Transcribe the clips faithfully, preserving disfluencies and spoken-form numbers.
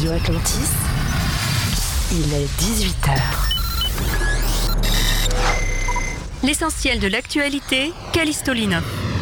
Radio Atlantis, il est dix-huit heures. L'essentiel de l'actualité, Callisto Lino.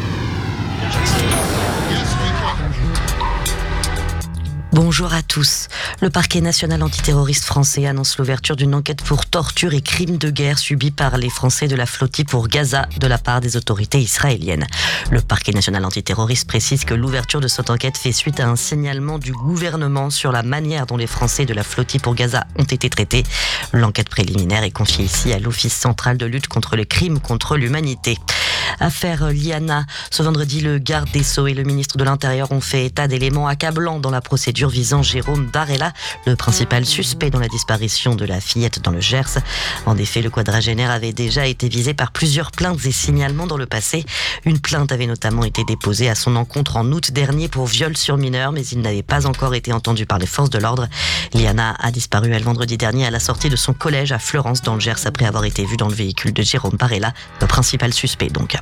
Bonjour à tous. Le parquet national antiterroriste français annonce l'ouverture d'une enquête pour torture et crimes de guerre subis par les Français de la flottille pour Gaza de la part des autorités israéliennes. Le parquet national antiterroriste précise que l'ouverture de cette enquête fait suite à un signalement du gouvernement sur la manière dont les Français de la flottille pour Gaza ont été traités. L'enquête préliminaire est confiée ici à l'Office central de lutte contre les crimes contre l'humanité. Affaire Liana. Ce vendredi, le garde des Sceaux et le ministre de l'Intérieur ont fait état d'éléments accablants dans la procédure visant Jérôme Barella, le principal suspect dans la disparition de la fillette dans le Gers. En effet, le quadragénaire avait déjà été visé par plusieurs plaintes et signalements dans le passé. Une plainte avait notamment été déposée à son encontre en août dernier pour viol sur mineur, mais il n'avait pas encore été entendu par les forces de l'ordre. Liana a disparu elle vendredi dernier à la sortie de son collège à Fleurance dans le Gers après avoir été vue dans le véhicule de Jérôme Barella, le principal suspect donc.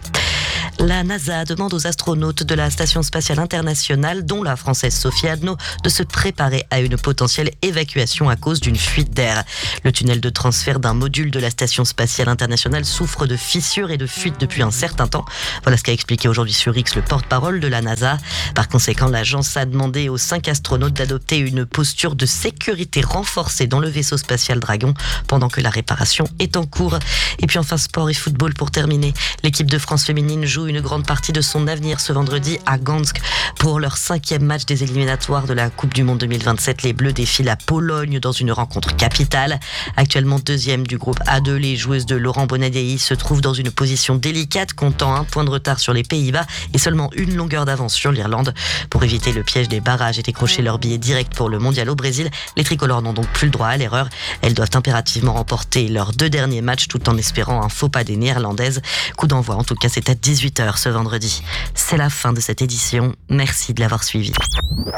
La NASA demande aux astronautes de la Station spatiale internationale, dont la française Sophie Adno, de se préparer à une potentielle évacuation à cause d'une fuite d'air. Le tunnel de transfert d'un module de la Station spatiale internationale souffre de fissures et de fuites depuis un certain temps. Voilà ce qu'a expliqué aujourd'hui sur X le porte-parole de la NASA. Par conséquent, l'agence a demandé aux cinq astronautes d'adopter une posture de sécurité renforcée dans le vaisseau spatial Dragon pendant que la réparation est en cours. Et puis enfin, sport et football pour terminer. L'équipe de France féminine joue une grande partie de son avenir ce vendredi à Gdansk. Pour leur cinquième match des éliminatoires de la Coupe du Monde deux mille vingt-sept, les Bleus défient la Pologne dans une rencontre capitale. Actuellement deuxième du groupe A deux, les joueuses de Laurent Bonadei se trouvent dans une position délicate, comptant un point de retard sur les Pays-Bas et seulement une longueur d'avance sur l'Irlande. Pour éviter le piège des barrages et décrocher leur billet direct pour le mondial au Brésil, les tricolores n'ont donc plus le droit à l'erreur. Elles doivent impérativement remporter leurs deux derniers matchs tout en espérant un faux pas des Néerlandaises. Coup d'envoi, en tout cas, c'est à dix-huit heures ce vendredi. C'est la fin de cette édition. Merci de l'avoir suivi.